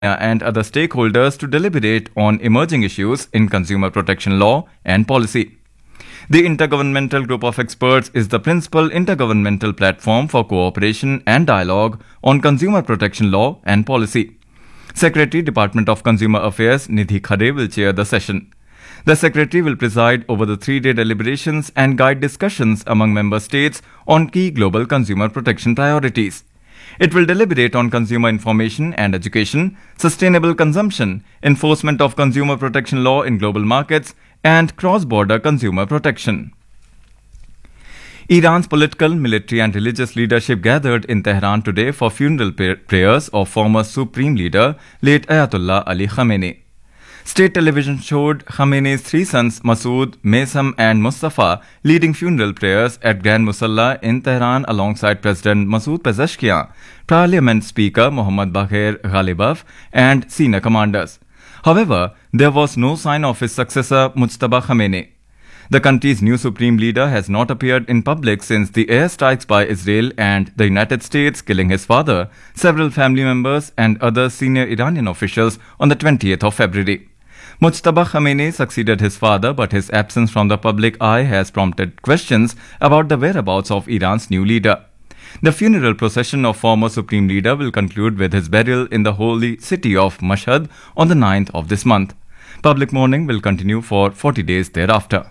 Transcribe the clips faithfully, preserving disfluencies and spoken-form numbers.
and other stakeholders to deliberate on emerging issues in consumer protection law and policy. The Intergovernmental Group of Experts is the principal intergovernmental platform for cooperation and dialogue on consumer protection law and policy. Secretary, Department of Consumer Affairs Nidhi Khare will chair the session. The Secretary will preside over the three-day deliberations and guide discussions among member states on key global consumer protection priorities. It will deliberate on consumer information and education, sustainable consumption, enforcement of consumer protection law in global markets, and cross-border consumer protection. Iran's political, military and religious leadership gathered in Tehran today for funeral prayers of former supreme leader, late Ayatollah Ali Khamenei. State television showed Khamenei's three sons Masood, Mesam and Mustafa leading funeral prayers at Grand Musalla in Tehran alongside President Masoud Pezeshkian, Parliament Speaker Mohammad Bagher Ghalibaf and senior commanders. However, there was no sign of his successor Mujtaba Khamenei. The country's new supreme leader has not appeared in public since the airstrikes by Israel and the United States killing his father, several family members and other senior Iranian officials on the twentieth of February. Mujtaba Khamenei succeeded his father, but his absence from the public eye has prompted questions about the whereabouts of Iran's new leader. The funeral procession of former supreme leader will conclude with his burial in the holy city of Mashhad on the ninth of this month. Public mourning will continue for forty days thereafter.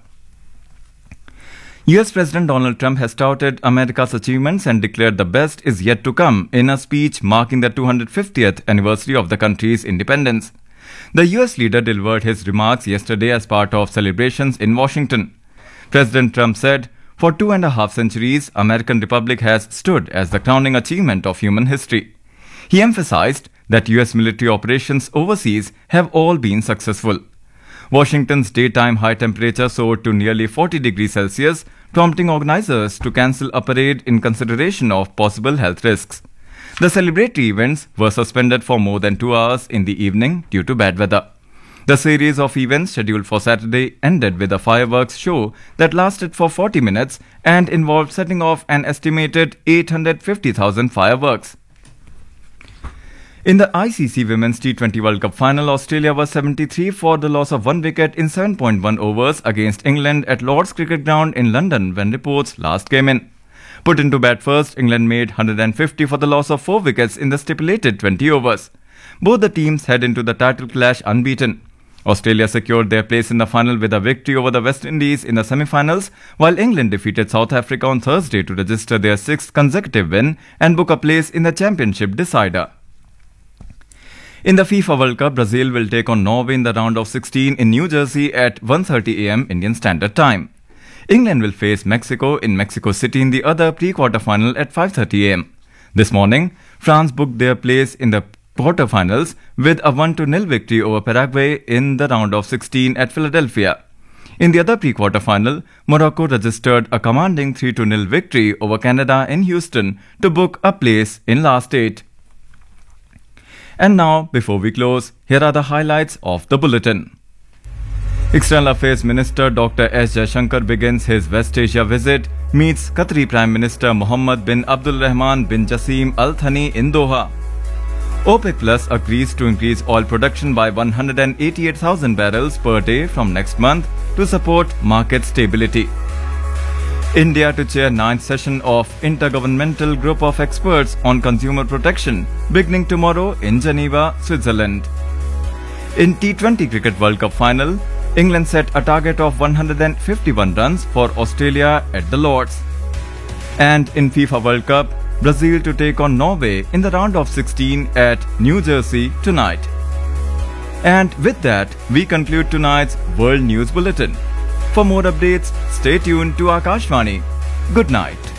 U S President Donald Trump has touted America's achievements and declared the best is yet to come in a speech marking the two hundred fiftieth anniversary of the country's independence. The U S leader delivered his remarks yesterday as part of celebrations in Washington. President Trump said, "For two and a half centuries, American Republic has stood as the crowning achievement of human history." He emphasized that U S military operations overseas have all been successful. Washington's daytime high temperature soared to nearly forty degrees Celsius, prompting organizers to cancel a parade in consideration of possible health risks. The celebratory events were suspended for more than two hours in the evening due to bad weather. The series of events scheduled for Saturday ended with a fireworks show that lasted for forty minutes and involved setting off an estimated eight hundred fifty thousand fireworks. In the I C C Women's T twenty World Cup final, Australia was seventy-three for the loss of one wicket in seven point one overs against England at Lord's Cricket Ground in London when reports last came in. Put into bat first, England made one hundred fifty for the loss of four wickets in the stipulated twenty overs. Both the teams head into the title clash unbeaten. Australia secured their place in the final with a victory over the West Indies in the semi-finals, while England defeated South Africa on Thursday to register their sixth consecutive win and book a place in the championship decider. In the FIFA World Cup, Brazil will take on Norway in the round of sixteen in New Jersey at one thirty a m Indian Standard Time. England will face Mexico in Mexico City in the other pre-quarter final at five thirty a m This morning, France booked their place in the quarterfinals with a one to nil victory over Paraguay in the round of sixteen at Philadelphia. In the other pre-quarter final, Morocco registered a commanding three to nil victory over Canada in Houston to book a place in last eight. And now, before we close, here are the highlights of the bulletin. External Affairs Minister Doctor S Jaishankar begins his West Asia visit, meets Qatari Prime Minister Mohammed bin Abdul Rahman bin Jassim Al Thani in Doha. OPEC Plus agrees to increase oil production by one hundred eighty-eight thousand barrels per day from next month to support market stability. India to chair ninth session of Intergovernmental Group of Experts on Consumer Protection, beginning tomorrow in Geneva, Switzerland. In T twenty Cricket World Cup final, England set a target of one hundred fifty-one runs for Australia at the Lords. And in FIFA World Cup, Brazil to take on Norway in the round of sixteen at New Jersey tonight. And with that, we conclude tonight's World News Bulletin. For more updates, stay tuned to Akashvani. Good night.